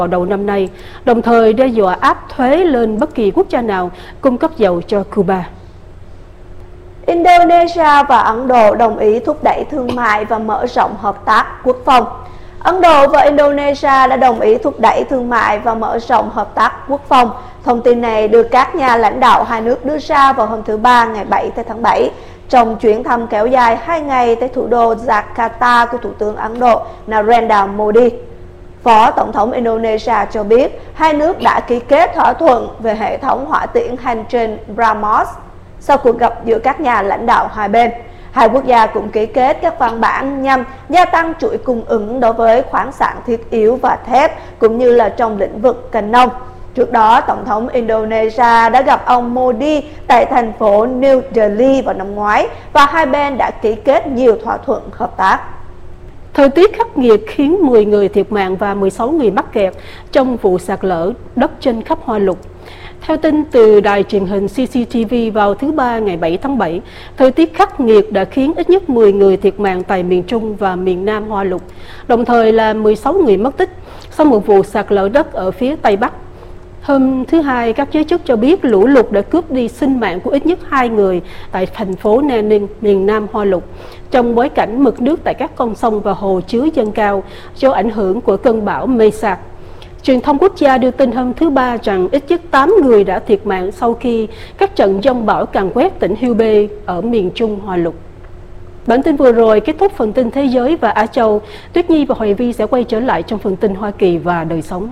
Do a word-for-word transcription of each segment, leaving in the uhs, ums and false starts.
vào đầu năm nay, đồng thời đe dọa áp thuế lên bất kỳ quốc gia nào cung cấp dầu cho Cuba. Indonesia và Ấn Độ đồng ý thúc đẩy thương mại và mở rộng hợp tác quốc phòng. Ấn Độ và Indonesia đã đồng ý thúc đẩy thương mại và mở rộng hợp tác quốc phòng. Thông tin này được các nhà lãnh đạo hai nước đưa ra vào hôm thứ Ba ngày bảy tháng bảy trong chuyến thăm kéo dài hai ngày tới thủ đô Jakarta của Thủ tướng Ấn Độ Narendra Modi. Phó Tổng thống Indonesia cho biết hai nước đã ký kết thỏa thuận về hệ thống hỏa tiễn hành trình BrahMos sau cuộc gặp giữa các nhà lãnh đạo hai bên. Hai quốc gia cũng ký kết các văn bản nhằm gia tăng chuỗi cung ứng đối với khoáng sản thiết yếu và thép, cũng như là trong lĩnh vực canh nông. Trước đó, Tổng thống Indonesia đã gặp ông Modi tại thành phố New Delhi vào năm ngoái và hai bên đã ký kết nhiều thỏa thuận hợp tác. Thời tiết khắc nghiệt khiến mười người thiệt mạng và mười sáu người mắc kẹt trong vụ sạt lở đất trên khắp Hoa Lục. Theo tin từ đài truyền hình xê xê tê vê vào thứ Ba ngày bảy tháng bảy, thời tiết khắc nghiệt đã khiến ít nhất mười người thiệt mạng tại miền Trung và miền Nam Hoa Lục, đồng thời là mười sáu người mất tích sau một vụ sạt lở đất ở phía Tây Bắc. Hôm thứ Hai, các giới chức cho biết lũ lụt đã cướp đi sinh mạng của ít nhất hai người tại thành phố Nam Ninh, miền Nam Hoa Lục, trong bối cảnh mực nước tại các con sông và hồ chứa dâng cao do ảnh hưởng của cơn bão Mesak. Truyền thông quốc gia đưa tin hôm thứ Ba rằng ít nhất tám người đã thiệt mạng sau khi các trận giông bão càn quét tỉnh Hubei ở miền Trung Hoa Lục. Bản tin vừa rồi kết thúc phần tin thế giới và Á Châu. Tuyết Nhi và Hoài Vi sẽ quay trở lại trong phần tin Hoa Kỳ và đời sống.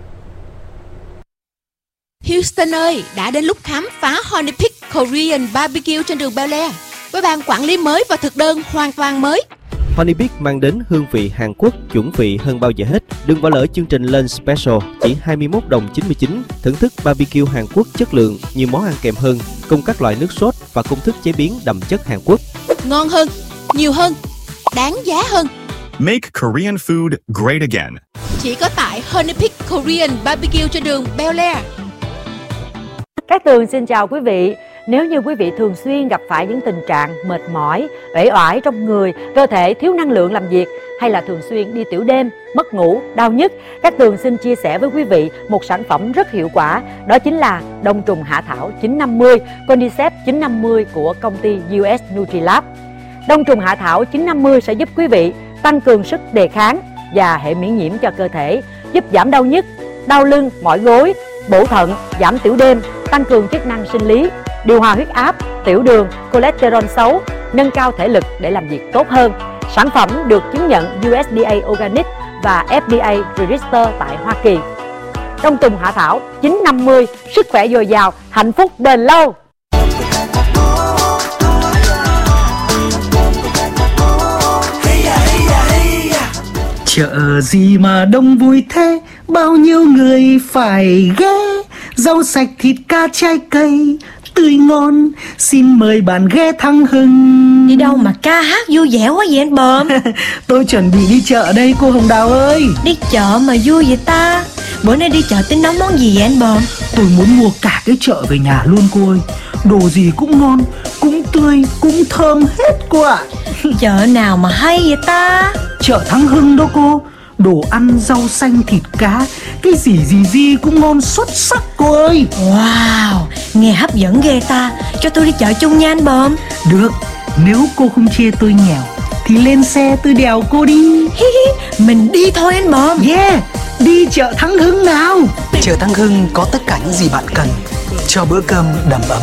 Houston ơi, đã đến lúc khám phá Honey Pig Korean Barbecue trên đường Bel Air với ban quản lý mới và thực đơn hoàn toàn mới. Honey Pig mang đến hương vị Hàn Quốc chuẩn vị hơn bao giờ hết. Đừng bỏ lỡ chương trình Lunch Special chỉ hai mươi mốt đồng chín mươi chín. Thưởng thức barbecue Hàn Quốc chất lượng, nhiều món ăn kèm hơn, cùng các loại nước sốt và công thức chế biến đậm chất Hàn Quốc. Ngon hơn, nhiều hơn, đáng giá hơn. Make Korean food great again. Chỉ có tại Honey Pig Korean Barbecue trên đường Bel Air. Cát Tường xin chào quý vị. Nếu như quý vị thường xuyên gặp phải những tình trạng mệt mỏi, uể oải trong người, cơ thể thiếu năng lượng làm việc, hay là thường xuyên đi tiểu đêm, mất ngủ, đau nhức, Cát Tường xin chia sẻ với quý vị một sản phẩm rất hiệu quả. Đó chính là đông trùng hạ thảo chín năm mươi, Cordyceps chín năm mươi của công ty u ét Nutrilab. Đông trùng hạ thảo chín năm mươi sẽ giúp quý vị tăng cường sức đề kháng và hệ miễn nhiễm cho cơ thể, giúp giảm đau nhức, đau lưng, mỏi gối, bổ thận, giảm tiểu đêm, tăng cường chức năng sinh lý, điều hòa huyết áp, tiểu đường, cholesterol xấu, nâng cao thể lực để làm việc tốt hơn. Sản phẩm được chứng nhận u ét đê a Organic và ép đê a Register tại Hoa Kỳ. Đông trùng hạ thảo chín năm mươi, sức khỏe dồi dào, hạnh phúc bền lâu. Chợ gì mà đông vui thế, bao nhiêu người phải ghé, rau sạch thịt cá trái cây tươi ngon, xin mời bạn ghé Thăng Hưng. Đi đâu mà ca hát vui vẻ quá vậy anh Bờm? Tôi chuẩn bị đi chợ đây cô Hồng Đào ơi. Đi chợ mà vui vậy ta? Bữa nay đi chợ tính nấu món gì vậy anh Bờm? Tôi muốn mua cả cái chợ về nhà luôn cô ơi. Đồ gì cũng ngon, cũng tươi, cũng thơm hết cô ạ. Chợ nào mà hay vậy ta? Chợ Thăng Hưng đó cô. Đồ ăn, rau xanh, thịt cá, cái gì gì gì cũng ngon xuất sắc cô ơi. Wow, nghe hấp dẫn ghê ta. Cho tôi đi chợ chung nha anh Bờm. Được, nếu cô không chê tôi nghèo thì lên xe tôi đèo cô đi. Mình đi thôi anh Bờm. Yeah, đi chợ Thăng Hưng nào. Chợ Thăng Hưng có tất cả những gì bạn cần cho bữa cơm đầm ấm.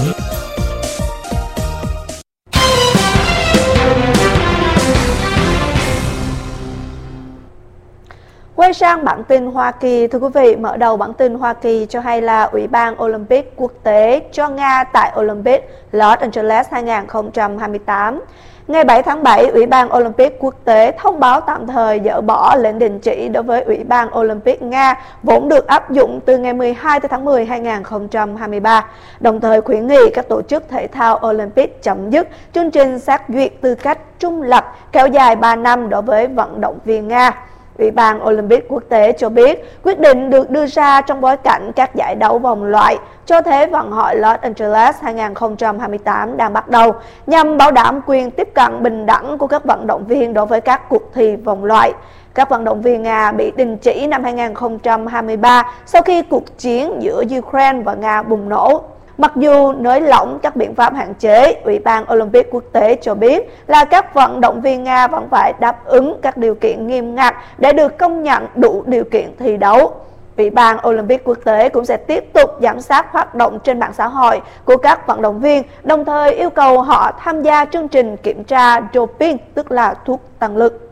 Quay sang bản tin Hoa Kỳ, thưa quý vị, mở đầu bản tin Hoa Kỳ cho hay là Ủy ban Olympic quốc tế cho Nga tại Olympic Los Angeles hai không hai tám. Ngày bảy tháng bảy, Ủy ban Olympic quốc tế thông báo tạm thời dỡ bỏ lệnh đình chỉ đối với Ủy ban Olympic Nga vốn được áp dụng từ ngày mười hai tháng mười hai nghìn không trăm hai mươi ba, đồng thời khuyến nghị các tổ chức thể thao Olympic chấm dứt chương trình xét duyệt tư cách trung lập kéo dài ba năm đối với vận động viên Nga. Ủy ban Olympic quốc tế cho biết quyết định được đưa ra trong bối cảnh các giải đấu vòng loại cho Thế vận hội Los Angeles hai không hai tám đang bắt đầu, nhằm bảo đảm quyền tiếp cận bình đẳng của các vận động viên đối với các cuộc thi vòng loại. Các vận động viên Nga bị đình chỉ năm hai không hai ba sau khi cuộc chiến giữa Ukraine và Nga bùng nổ. Mặc dù nới lỏng các biện pháp hạn chế, Ủy ban Olympic quốc tế cho biết là các vận động viên Nga vẫn phải đáp ứng các điều kiện nghiêm ngặt để được công nhận đủ điều kiện thi đấu. Ủy ban Olympic quốc tế cũng sẽ tiếp tục giám sát hoạt động trên mạng xã hội của các vận động viên, đồng thời yêu cầu họ tham gia chương trình kiểm tra doping, tức là thuốc tăng lực.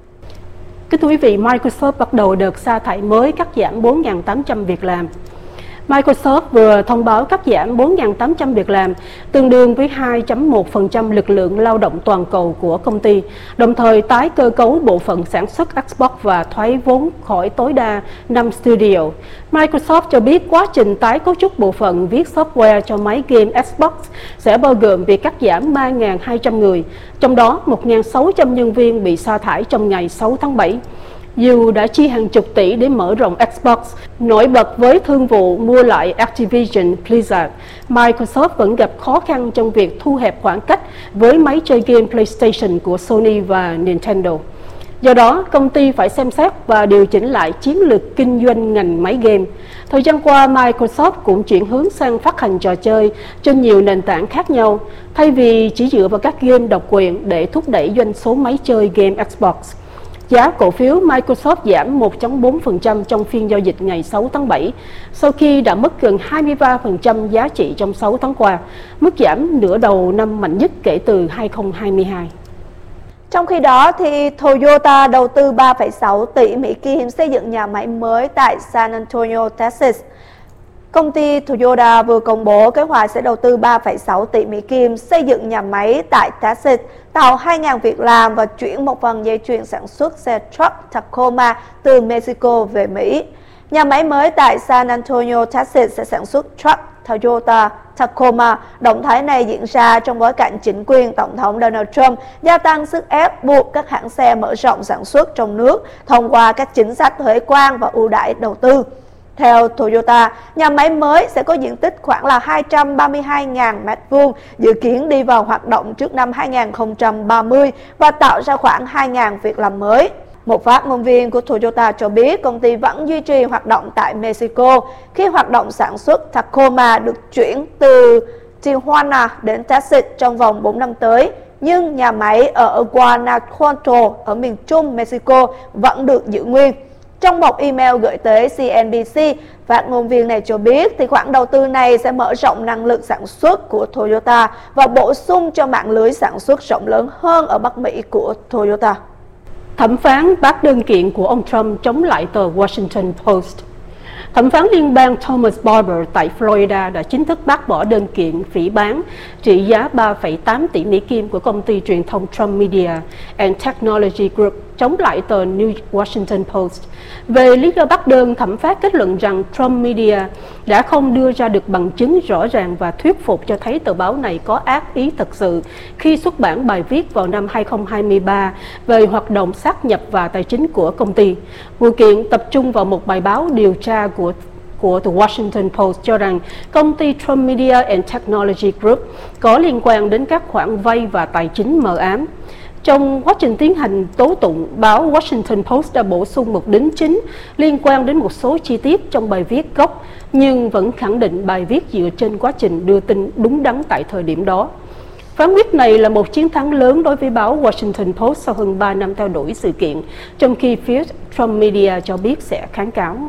Kính thưa quý vị, Microsoft bắt đầu đợt sa thải mới cắt giảm bốn nghìn tám trăm việc làm. Microsoft vừa thông báo cắt giảm bốn nghìn tám trăm việc làm, tương đương với hai phẩy một phần trăm lực lượng lao động toàn cầu của công ty, đồng thời tái cơ cấu bộ phận sản xuất Xbox và thoái vốn khỏi tối đa năm studio. Microsoft cho biết quá trình tái cấu trúc bộ phận viết software cho máy game Xbox sẽ bao gồm việc cắt giảm ba nghìn hai trăm người, trong đó một nghìn sáu trăm nhân viên bị sa thải trong ngày sáu tháng bảy. Dù đã chi hàng chục tỷ để mở rộng Xbox, nổi bật với thương vụ mua lại Activision Blizzard, Microsoft vẫn gặp khó khăn trong việc thu hẹp khoảng cách với máy chơi game PlayStation của Sony và Nintendo. Do đó, công ty phải xem xét và điều chỉnh lại chiến lược kinh doanh ngành máy game. Thời gian qua, Microsoft cũng chuyển hướng sang phát hành trò chơi trên nhiều nền tảng khác nhau, thay vì chỉ dựa vào các game độc quyền để thúc đẩy doanh số máy chơi game Xbox. Giá cổ phiếu Microsoft giảm một phẩy bốn phần trăm trong phiên giao dịch ngày sáu tháng bảy, sau khi đã mất gần hai mươi ba phần trăm giá trị trong sáu tháng qua, mức giảm nửa đầu năm mạnh nhất kể từ hai không hai hai. Trong khi đó, thì Toyota đầu tư ba phẩy sáu tỷ Mỹ Kim xây dựng nhà máy mới tại San Antonio, Texas. Công ty Toyota vừa công bố kế hoạch sẽ đầu tư ba phẩy sáu tỷ Mỹ Kim xây dựng nhà máy tại Texas, tạo hai nghìn việc làm và chuyển một phần dây chuyền sản xuất xe truck Tacoma từ Mexico về Mỹ. Nhà máy mới tại San Antonio, Texas sẽ sản xuất truck Toyota Tacoma. Động thái này diễn ra trong bối cảnh chính quyền Tổng thống Donald Trump gia tăng sức ép buộc các hãng xe mở rộng sản xuất trong nước thông qua các chính sách thuế quan và ưu đãi đầu tư. Theo Toyota, nhà máy mới sẽ có diện tích khoảng là hai trăm ba mươi hai nghìn mét vuông, dự kiến đi vào hoạt động trước năm hai nghìn không trăm ba mươi và tạo ra khoảng hai nghìn việc làm mới. Một phát ngôn viên của Toyota cho biết công ty vẫn duy trì hoạt động tại Mexico khi hoạt động sản xuất Tacoma được chuyển từ Tijuana đến Texas trong vòng bốn năm tới. Nhưng nhà máy ở Guanajuato ở miền Trung Mexico vẫn được giữ nguyên. Trong một email gửi tới xê en bê xê, phát ngôn viên này cho biết thì khoản đầu tư này sẽ mở rộng năng lực sản xuất của Toyota và bổ sung cho mạng lưới sản xuất rộng lớn hơn ở Bắc Mỹ của Toyota. Thẩm phán bác đơn kiện của ông Trump chống lại tờ Washington Post. Thẩm phán liên bang Thomas Barber tại Florida đã chính thức bác bỏ đơn kiện phỉ báng trị giá ba phẩy tám tỷ Mỹ Kim của công ty truyền thông Trump Media and Technology Group chống lại tờ New Washington Post. Về lý do bác đơn, thẩm phán kết luận rằng Trump Media đã không đưa ra được bằng chứng rõ ràng và thuyết phục cho thấy tờ báo này có ác ý thật sự khi xuất bản bài viết vào năm hai không hai ba về hoạt động sát nhập và tài chính của công ty. Vụ kiện tập trung vào một bài báo điều tra của của The Washington Post cho rằng công ty Trump Media and Technology Group có liên quan đến các khoản vay và tài chính mờ ám. Trong quá trình tiến hành tố tụng, báo Washington Post đã bổ sung một đính chính liên quan đến một số chi tiết trong bài viết gốc, nhưng vẫn khẳng định bài viết dựa trên quá trình đưa tin đúng đắn tại thời điểm đó. Phán quyết này là một chiến thắng lớn đối với báo Washington Post sau hơn ba năm theo đuổi sự kiện, trong khi phía Trump Media cho biết sẽ kháng cáo.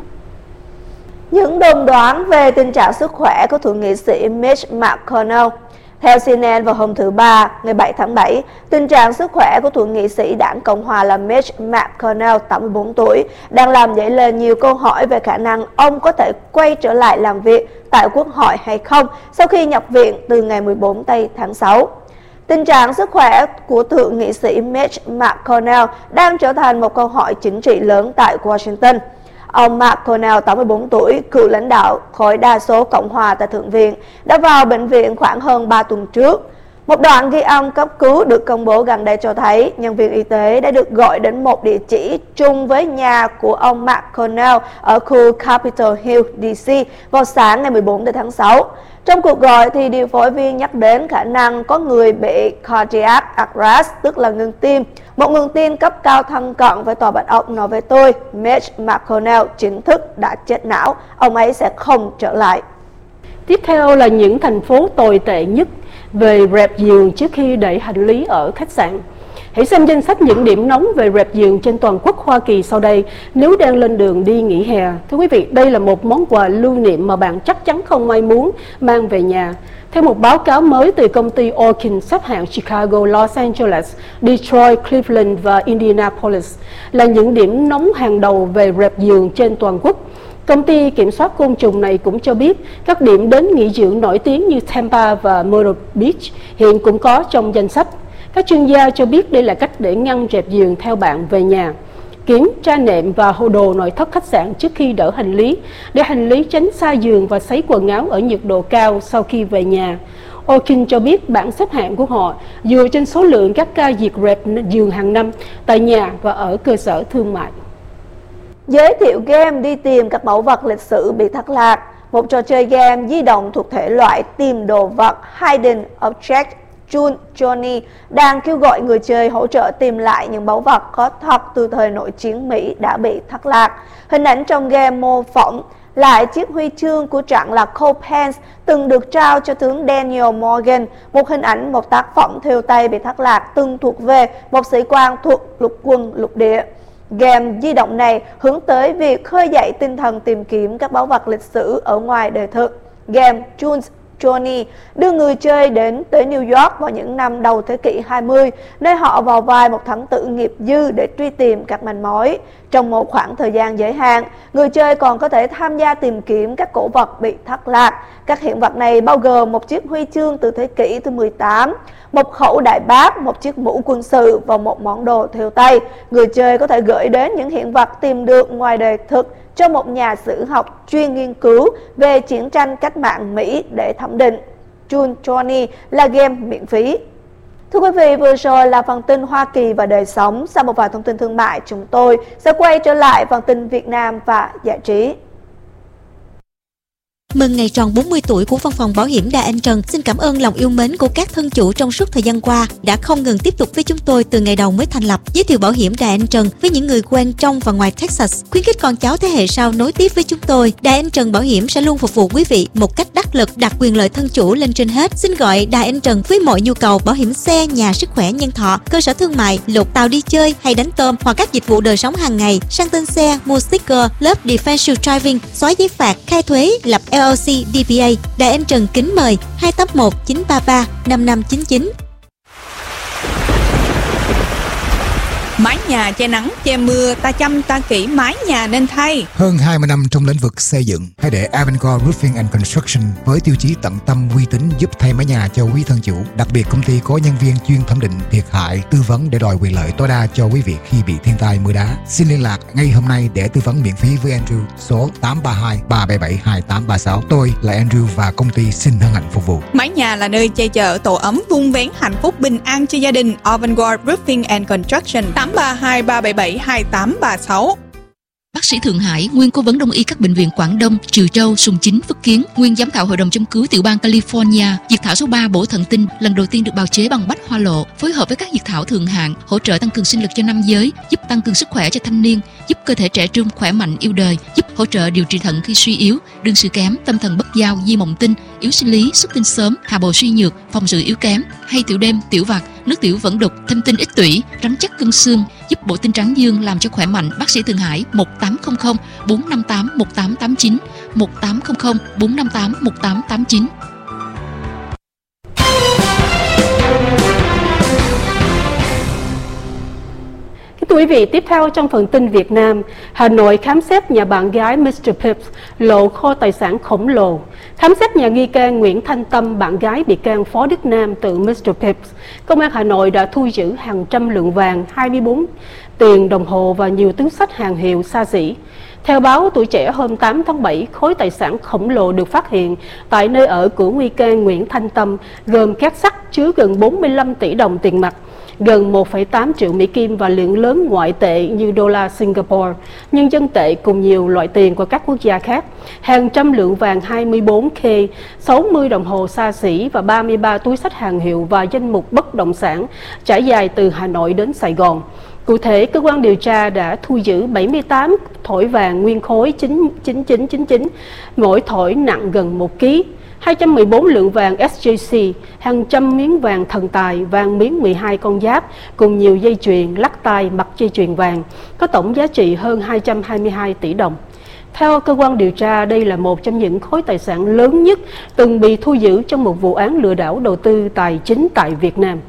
Những đồn đoán về tình trạng sức khỏe của thượng nghị sĩ Mitch McConnell. Theo xê en en vào hôm thứ Ba, ngày bảy tháng bảy, tình trạng sức khỏe của thượng nghị sĩ đảng Cộng hòa là Mitch McConnell, tám mươi bốn tuổi, đang làm dấy lên nhiều câu hỏi về khả năng ông có thể quay trở lại làm việc tại Quốc hội hay không sau khi nhập viện từ ngày mười bốn tháng sáu. Tình trạng sức khỏe của thượng nghị sĩ Mitch McConnell đang trở thành một câu hỏi chính trị lớn tại Washington. Ông McConnell, tám mươi bốn tuổi, cựu lãnh đạo khối đa số Cộng hòa tại Thượng viện, đã vào bệnh viện khoảng hơn ba tuần trước. Một đoạn ghi âm cấp cứu được công bố gần đây cho thấy nhân viên y tế đã được gọi đến một địa chỉ chung với nhà của ông McConnell ở khu Capitol Hill, D C vào sáng ngày mười bốn tháng sáu. Trong cuộc gọi thì điều phối viên nhắc đến khả năng có người bị cardiac arrest, tức là ngừng tim. Một nguồn tin cấp cao thân cận với Tòa Bạch Ốc nói với tôi, Mitch McConnell chính thức đã chết não, ông ấy sẽ không trở lại. Tiếp theo là những thành phố tồi tệ nhất về rẹp giường trước khi đẩy hành lý ở khách sạn. Hãy xem danh sách những điểm nóng về rẹp giường trên toàn quốc Hoa Kỳ sau đây nếu đang lên đường đi nghỉ hè. Thưa quý vị, đây là một món quà lưu niệm mà bạn chắc chắn không ai muốn mang về nhà. Theo một báo cáo mới từ công ty Orkin xếp hạng Chicago, Los Angeles, Detroit, Cleveland và Indianapolis là những điểm nóng hàng đầu về rẹp giường trên toàn quốc. Công ty kiểm soát côn trùng này cũng cho biết các điểm đến nghỉ dưỡng nổi tiếng như Tampa và Myrtle Beach hiện cũng có trong danh sách. Các chuyên gia cho biết đây là cách để ngăn rẹp giường theo bạn về nhà. Kiểm tra nệm và hồ đồ nội thất khách sạn trước khi đỡ hành lý, để hành lý tránh xa giường và sấy quần áo ở nhiệt độ cao sau khi về nhà. Orkin cho biết bảng xếp hạng của họ dựa trên số lượng các ca diệt rẹp giường hàng năm tại nhà và ở cơ sở thương mại. Giới thiệu game đi tìm các báu vật lịch sử bị thất lạc. Một trò chơi game di động thuộc thể loại tìm đồ vật Hidden Object June Journey đang kêu gọi người chơi hỗ trợ tìm lại những báu vật có thật từ thời nội chiến Mỹ đã bị thất lạc. Hình ảnh trong game mô phỏng lại chiếc huy chương của trận là Cole Pence từng được trao cho tướng Daniel Morgan, một hình ảnh một tác phẩm thêu tay bị thất lạc từng thuộc về một sĩ quan thuộc lục quân lục địa. Game di động này hướng tới việc khơi dậy tinh thần tìm kiếm các báu vật lịch sử ở ngoài đời thực. Game June's Journey đưa người chơi đến tới New York vào những năm đầu thế kỷ hai mươi, nơi họ vào vai một thám tử nghiệp dư để truy tìm các manh mối. Trong một khoảng thời gian giới hạn, người chơi còn có thể tham gia tìm kiếm các cổ vật bị thất lạc. Các hiện vật này bao gồm một chiếc huy chương từ thế kỷ thứ mười tám, một khẩu đại bác, một chiếc mũ quân sự và một món đồ thêu tay. Người chơi có thể gửi đến những hiện vật tìm được ngoài đời thực cho một nhà sử học chuyên nghiên cứu về chiến tranh cách mạng Mỹ để thẩm định. June Journey là game miễn phí. Thưa quý vị, vừa rồi là phần tin Hoa Kỳ và đời sống. Sau một vài thông tin thương mại, chúng tôi sẽ quay trở lại phần tin Việt Nam và giải trí. Mừng ngày tròn bốn mươi tuổi của Văn phòng Bảo hiểm Đài Anh Trần. Xin cảm ơn lòng yêu mến của các thân chủ trong suốt thời gian qua đã không ngừng tiếp tục với chúng tôi từ ngày đầu mới thành lập. Giới thiệu Bảo hiểm Đài Anh Trần với những người quen trong và ngoài Texas, khuyến khích con cháu thế hệ sau nối tiếp với chúng tôi. Đài Anh Trần Bảo hiểm sẽ luôn phục vụ quý vị một cách đắc lực, đặt quyền lợi thân chủ lên trên hết. Xin gọi Đài Anh Trần với mọi nhu cầu bảo hiểm xe, nhà, sức khỏe, nhân thọ, cơ sở thương mại, lột tàu đi chơi hay đánh tôm hoặc các dịch vụ đời sống hàng ngày, sang tên xe, mua sticker, lớp defensive driving, xóa giấy phạt, khai thuế, lập L L C, D B A. Đài Anh Trần kính mời hai tám một chín ba ba năm năm chín chín. Mái nhà che nắng, che mưa, ta chăm ta kỹ mái nhà nên thay. Hơn hai mươi năm trong lĩnh vực xây dựng, hãy để Avangard Roofing and Construction với tiêu chí tận tâm uy tín giúp thay mái nhà cho quý thân chủ. Đặc biệt công ty có nhân viên chuyên thẩm định thiệt hại, tư vấn để đòi quyền lợi tối đa cho quý vị khi bị thiên tai mưa đá. Xin liên lạc ngay hôm nay để tư vấn miễn phí với Andrew số tám ba hai ba bảy bảy hai tám ba sáu. Tôi là Andrew và công ty xin hân hạnh phục vụ. Mái nhà là nơi che chở tổ ấm vun vén hạnh phúc bình an cho gia đình. Avangard Roofing and Construction tám ba hai ba bảy bảy hai tám ba sáu. Bác sĩ Thượng Hải, nguyên cố vấn đông y các bệnh viện Quảng Đông, Trừ Châu, Sùng Chính, Phước Kiến, nguyên giám khảo hội đồng châm cứu tiểu bang California. Diệt thảo số ba bổ thận tinh lần đầu tiên được bào chế bằng bách hoa lộ, phối hợp với các diệt thảo thượng hạng, hỗ trợ tăng cường sinh lực cho nam giới, giúp tăng cường sức khỏe cho thanh niên, giúp cơ thể trẻ trung khỏe mạnh yêu đời, giúp hỗ trợ điều trị thận khi suy yếu, đương sự kém, tâm thần bất giao, di mộng tinh, yếu sinh lý, xuất tinh sớm, hạ bầu suy nhược, phòng sự yếu kém, hay tiểu đêm, tiểu vặt, nước tiểu vẫn đục, thâm tinh ít tủy, rắn chắc cân xương, giúp bộ tinh trắng dương làm cho khỏe mạnh. Bác sĩ Thượng Hải một tám không không bốn năm tám một tám tám chín một tám không không bốn năm tám một tám tám chín. Thưa quý vị, tiếp theo trong phần tin Việt Nam, Hà Nội khám xét nhà bạn gái mít tơ Pips, lộ kho tài sản khổng lồ. Khám xét nhà nghi can Nguyễn Thanh Tâm, bạn gái bị can Phó Đức Nam tự mít tơ Pips, Công an Hà Nội đã thu giữ hàng trăm lượng vàng, hai mươi bốn tiền đồng hồ và nhiều túi xách hàng hiệu xa xỉ. Theo báo Tuổi Trẻ hôm tám tháng bảy, khối tài sản khổng lồ được phát hiện tại nơi ở của nghi can Nguyễn Thanh Tâm, gồm két sắt chứa gần bốn mươi lăm tỷ đồng tiền mặt, gần một phẩy tám triệu Mỹ Kim và lượng lớn ngoại tệ như đô la Singapore, nhân dân tệ cùng nhiều loại tiền của các quốc gia khác, hàng trăm lượng vàng hai mươi bốn K, sáu mươi đồng hồ xa xỉ và ba mươi ba túi xách hàng hiệu và danh mục bất động sản trải dài từ Hà Nội đến Sài Gòn. Cụ thể, cơ quan điều tra đã thu giữ bảy mươi tám thỏi vàng nguyên khối chín chín chín chín chín, mỗi thỏi nặng gần một ký, hai trăm mười bốn lượng vàng S J C, hàng trăm miếng vàng thần tài, vàng miếng mười hai con giáp, cùng nhiều dây chuyền, lắc tay, mặt dây chuyền vàng, có tổng giá trị hơn hai trăm hai mươi hai tỷ đồng. Theo cơ quan điều tra, đây là một trong những khối tài sản lớn nhất từng bị thu giữ trong một vụ án lừa đảo đầu tư tài chính tại Việt Nam.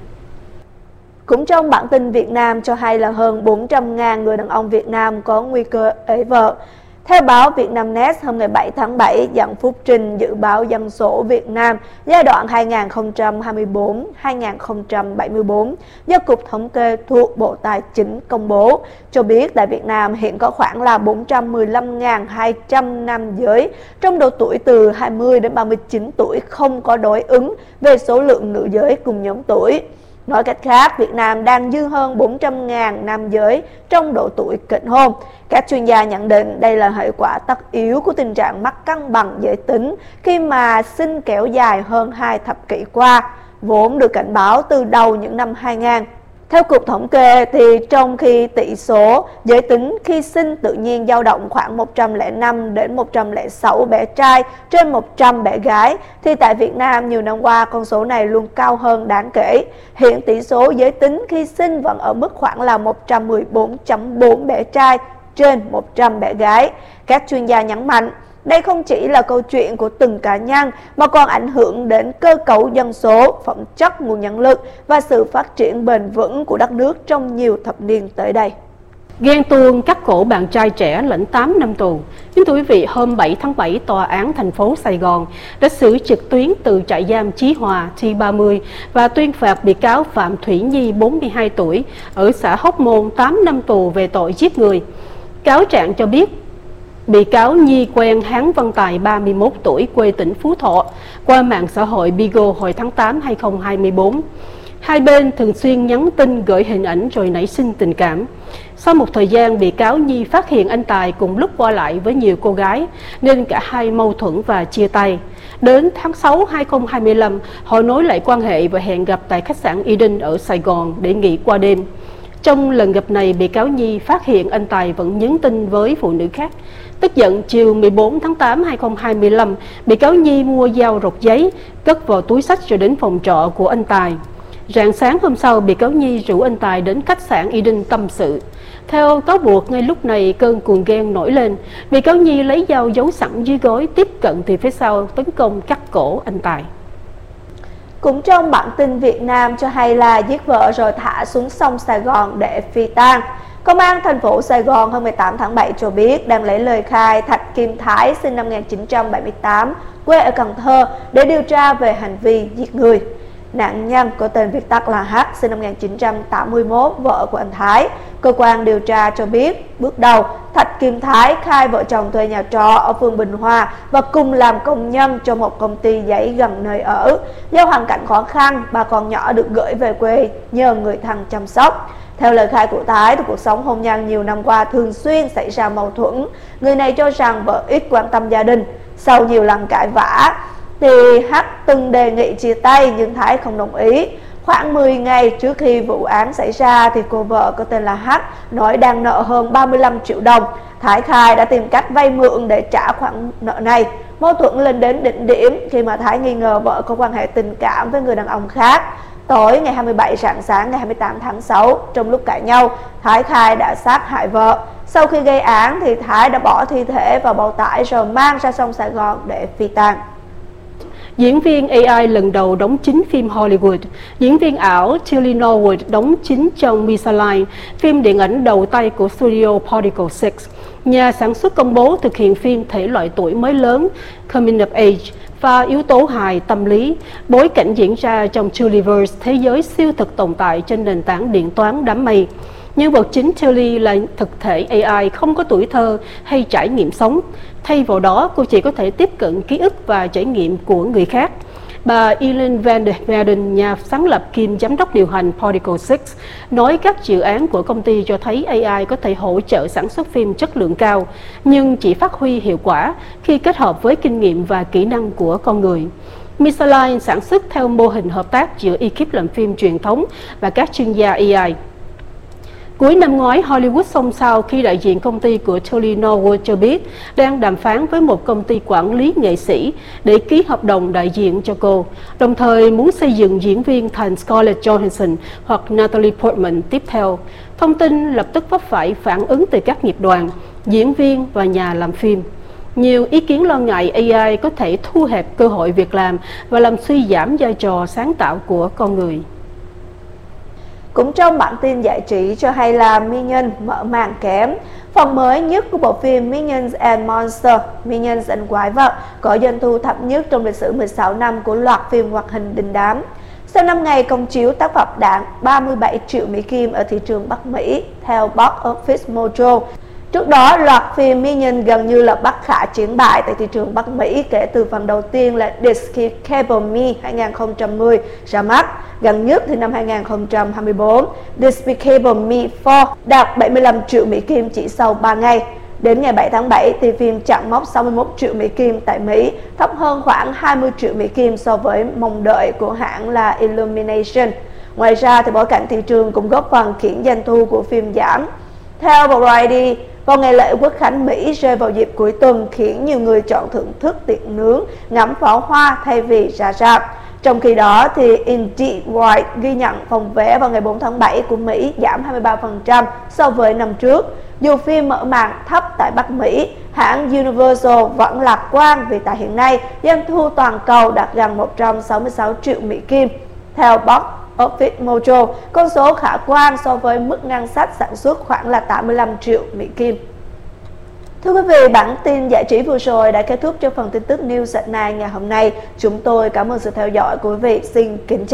Cũng trong bản tin Việt Nam cho hay là hơn bốn trăm nghìn người đàn ông Việt Nam có nguy cơ ế vợ. Theo báo Vietnamnet hôm ngày bảy tháng bảy, Đặng Phúc Trinh dự báo dân số Việt Nam giai đoạn hai nghìn không trăm hai mươi tư đến hai nghìn không trăm bảy mươi tư do Cục Thống kê thuộc Bộ Tài chính công bố, cho biết tại Việt Nam hiện có khoảng là bốn trăm mười lăm nghìn hai trăm nam giới trong độ tuổi từ hai mươi đến ba mươi chín tuổi không có đối ứng về số lượng nữ giới cùng nhóm tuổi. Nói cách khác, Việt Nam đang dư hơn bốn trăm nghìn nam giới trong độ tuổi kết hôn. Các chuyên gia nhận định đây là hệ quả tất yếu của tình trạng mất cân bằng giới tính khi mà sinh kéo dài hơn hai thập kỷ qua, vốn được cảnh báo từ đầu những năm hai nghìn. Theo Cục Thống kê, thì trong khi tỷ số giới tính khi sinh tự nhiên dao động khoảng một trăm lẻ năm đến một trăm lẻ sáu bé trai trên một trăm bé gái, thì tại Việt Nam nhiều năm qua con số này luôn cao hơn đáng kể. Hiện tỷ số giới tính khi sinh vẫn ở mức khoảng là một trăm mười bốn phẩy bốn bé trai trên một trăm bé gái. Các chuyên gia nhấn mạnh, đây không chỉ là câu chuyện của từng cá nhân mà còn ảnh hưởng đến cơ cấu dân số, phẩm chất nguồn nhân lực và sự phát triển bền vững của đất nước trong nhiều thập niên tới đây. Ghen tuông cắt cổ bạn trai trẻ lãnh tám năm tù. Kính thưa quý vị, hôm bảy tháng bảy, Tòa án thành phố Sài Gòn đã xử trực tuyến từ trại giam Chí Hòa T ba mươi và tuyên phạt bị cáo Phạm Thủy Nhi bốn mươi hai tuổi ở xã Hóc Môn tám năm tù về tội giết người. Cáo trạng cho biết bị cáo Nhi quen Hán Văn Tài ba mươi mốt tuổi quê tỉnh Phú Thọ qua mạng xã hội Bigo hồi tháng tám năm hai nghìn không trăm hai mươi tư. Hai bên thường xuyên nhắn tin gửi hình ảnh rồi nảy sinh tình cảm. Sau một thời gian, bị cáo Nhi phát hiện anh Tài cùng lúc qua lại với nhiều cô gái nên cả hai mâu thuẫn và chia tay. Đến tháng sáu năm hai nghìn không trăm hai mươi lăm, họ nối lại quan hệ và hẹn gặp tại khách sạn Eden ở Sài Gòn để nghỉ qua đêm. Trong lần gặp này, bị cáo Nhi phát hiện anh Tài vẫn nhắn tin với phụ nữ khác. Tức giận, chiều mười bốn tháng tám năm hai nghìn không trăm hai mươi lăm, bị cáo Nhi mua dao rột giấy, cất vào túi xách rồi đến phòng trọ của anh Tài. Rạng sáng hôm sau, bị cáo Nhi rủ anh Tài đến khách sạn Eden tâm sự. Theo cáo buộc, ngay lúc này cơn cuồng ghen nổi lên. Bị cáo Nhi lấy dao giấu sẵn dưới gối, tiếp cận từ phía sau tấn công cắt cổ anh Tài. Cũng trong bản tin Việt Nam cho hay là giết vợ rồi thả xuống sông Sài Gòn để phi tang. Công an thành phố Sài Gòn hôm mười tám tháng bảy cho biết đang lấy lời khai Thạch Kim Thái sinh năm một nghìn chín trăm bảy mươi tám, quê ở Cần Thơ để điều tra về hành vi giết người. Nạn nhân có tên viết tắt là H, sinh năm một nghìn chín trăm tám mươi mốt, vợ của anh Thái. Cơ quan điều tra cho biết, bước đầu, Thạch Kim Thái khai vợ chồng thuê nhà trọ ở phường Bình Hòa và cùng làm công nhân cho một công ty giấy gần nơi ở. Do hoàn cảnh khó khăn, bà con nhỏ được gửi về quê nhờ người thân chăm sóc. Theo lời khai của Thái, thì cuộc sống hôn nhân nhiều năm qua thường xuyên xảy ra mâu thuẫn. Người này cho rằng vợ ít quan tâm gia đình. Sau nhiều lần cãi vã, thì H từng đề nghị chia tay nhưng Thái không đồng ý. Khoảng mười ngày trước khi vụ án xảy ra thì cô vợ có tên là H nói đang nợ hơn ba mươi lăm triệu đồng. Thái khai đã tìm cách vay mượn để trả khoản nợ này. Mâu thuẫn lên đến đỉnh điểm khi mà Thái nghi ngờ vợ có quan hệ tình cảm với người đàn ông khác. Tối ngày hai mươi bảy, rạng sáng ngày hai mươi tám tháng sáu, trong lúc cãi nhau, Thái khai đã sát hại vợ. Sau khi gây án thì Thái đã bỏ thi thể vào bao tải rồi mang ra sông Sài Gòn để phi tang. Diễn viên a i lần đầu đóng chính phim Hollywood. Diễn viên ảo Tilly Norwood đóng chính trong Misaline, phim điện ảnh đầu tay của studio Particle sáu. Nhà sản xuất công bố thực hiện phim thể loại tuổi mới lớn, Coming of Age, và yếu tố hài tâm lý. Bối cảnh diễn ra trong Tulliverse, thế giới siêu thực tồn tại trên nền tảng điện toán đám mây. Nhân vật chính Tilly là thực thể a i không có tuổi thơ hay trải nghiệm sống. Thay vào đó, cô chỉ có thể tiếp cận ký ức và trải nghiệm của người khác. Bà Ellen Van der Velden, nhà sáng lập kiêm giám đốc điều hành Particle sáu, nói các dự án của công ty cho thấy a i có thể hỗ trợ sản xuất phim chất lượng cao, nhưng chỉ phát huy hiệu quả khi kết hợp với kinh nghiệm và kỹ năng của con người. Missaline sản xuất theo mô hình hợp tác giữa ekip làm phim truyền thống và các chuyên gia a i. Cuối năm ngoái, Hollywood xôn xao khi đại diện công ty của Tilly Norwood cho biết đang đàm phán với một công ty quản lý nghệ sĩ để ký hợp đồng đại diện cho cô, đồng thời muốn xây dựng diễn viên thành Scarlett Johansson hoặc Natalie Portman tiếp theo. Thông tin lập tức vấp phải phản ứng từ các nghiệp đoàn, diễn viên và nhà làm phim. Nhiều ý kiến lo ngại a i có thể thu hẹp cơ hội việc làm và làm suy giảm vai trò sáng tạo của con người. Cũng trong bản tin giải trí cho hay là Minions mở màn kém. Phần mới nhất của bộ phim Minions and Monsters, Minions and Quái vật, có doanh thu thấp nhất trong lịch sử mười sáu năm của loạt phim hoạt hình đình đám. Sau năm ngày công chiếu, tác phẩm đạt ba mươi bảy triệu Mỹ Kim ở thị trường Bắc Mỹ, theo Box Office Mojo. Trước đó, loạt phim Minions gần như là bất khả chiến bại tại thị trường Bắc Mỹ kể từ phần đầu tiên là Despicable Me hai nghìn không trăm mười ra mắt. Gần nhất thì năm hai nghìn không trăm hai mươi tư, Despicable Me bốn đạt bảy mươi lăm triệu Mỹ Kim chỉ sau ba ngày. Đến ngày bảy tháng bảy thì phim chạm mốc sáu mươi mốt triệu Mỹ Kim tại Mỹ, thấp hơn khoảng hai mươi triệu Mỹ Kim so với mong đợi của hãng là Illumination. Ngoài ra thì bối cảnh thị trường cũng góp phần khiến doanh thu của phim giảm. Theo Variety, vào ngày lễ Quốc khánh Mỹ rơi vào dịp cuối tuần khiến nhiều người chọn thưởng thức tiệc nướng, ngắm pháo hoa thay vì ra rạp. Trong khi đó, thì IndieWire ghi nhận phòng vé vào ngày bốn tháng bảy của Mỹ giảm hai mươi ba phần trăm so với năm trước. Dù phim mở màn thấp tại Bắc Mỹ, hãng Universal vẫn lạc quan vì tại hiện nay doanh thu toàn cầu đạt gần một trăm sáu mươi sáu triệu Mỹ Kim. Theo Box Office Mojo, con số khả quan so với mức ngân sách sản xuất khoảng là tám mươi lăm triệu Mỹ Kim. Thưa quý vị, bản tin giải trí vừa rồi đã kết thúc cho phần tin tức News at Nine ngày hôm nay. Chúng tôi cảm ơn sự theo dõi của quý vị. Xin kính chào.